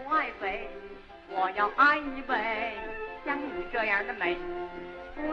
爱妃，我要爱一位像你这样的美。不